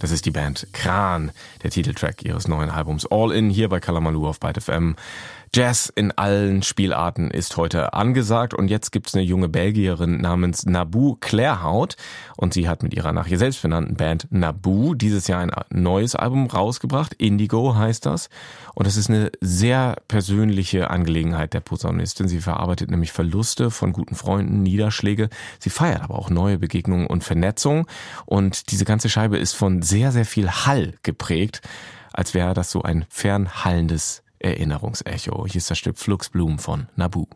Das ist die Band Kran, der Titeltrack ihres neuen Albums All In, hier bei Kalamaloo auf Byte FM. Jazz in allen Spielarten ist heute angesagt und jetzt gibt's eine junge Belgierin namens Naboo Claerhout und sie hat mit ihrer nach ihr selbst benannten Band Naboo dieses Jahr ein neues Album rausgebracht, Indigo heißt das, und das ist eine sehr persönliche Angelegenheit der Posaunistin. Sie verarbeitet nämlich Verluste von guten Freunden, Niederschläge, sie feiert aber auch neue Begegnungen und Vernetzung und diese ganze Scheibe ist von sehr, sehr viel Hall geprägt, als wäre das so ein fernhallendes Erinnerungsecho. Hier ist das Stück Fluxblumen von Naboo.